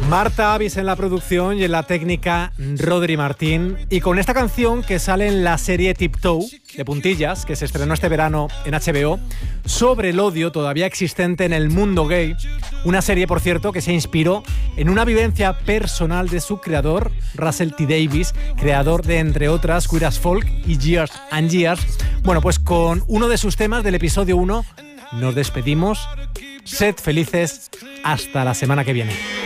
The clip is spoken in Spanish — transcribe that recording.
Marta Avis en la producción y en la técnica Rodri Martín. Y con esta canción que sale en la serie Tiptoe, de puntillas, que se estrenó este verano en HBO, sobre el odio todavía existente en el mundo gay. Una serie, por cierto, que se inspiró en una vivencia personal de su creador, Russell T. Davies, creador de, entre otras, Queer as Folk y Years and Years. Bueno, pues con uno de sus temas del episodio 1 nos despedimos. Sed felices. Hasta la semana que viene.